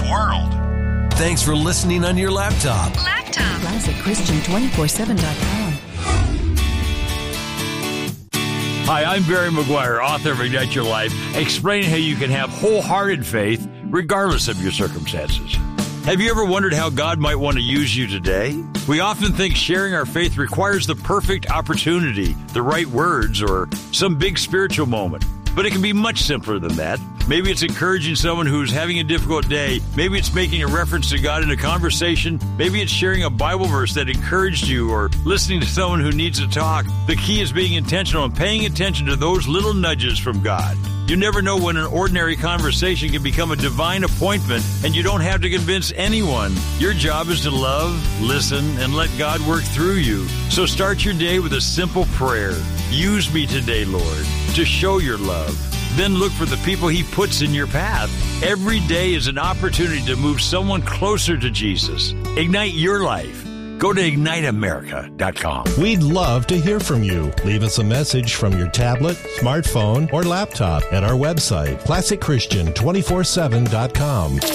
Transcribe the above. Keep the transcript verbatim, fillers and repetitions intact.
world. Thanks for listening on your laptop. Laptop. Classic Christian two four seven dot com. Hi, I'm Barry McGuire, author of Ignite Your Life, explaining how you can have wholehearted faith regardless of your circumstances. Have you ever wondered how God might want to use you today? We often think sharing our faith requires the perfect opportunity, the right words, or some big spiritual moment. But it can be much simpler than that. Maybe it's encouraging someone who's having a difficult day. Maybe it's making a reference to God in a conversation. Maybe it's sharing a Bible verse that encouraged you or listening to someone who needs to talk. The key is being intentional and paying attention to those little nudges from God. You never know when an ordinary conversation can become a divine appointment, and you don't have to convince anyone. Your job is to love, listen, and let God work through you. So start your day with a simple prayer. Use me today, Lord, to show your love. Then look for the people He puts in your path. Every day is an opportunity to move someone closer to Jesus. Ignite your life. Go to ignite america dot com. We'd love to hear from you. Leave us a message from your tablet, smartphone, or laptop at our website, classic christian two four seven dot com.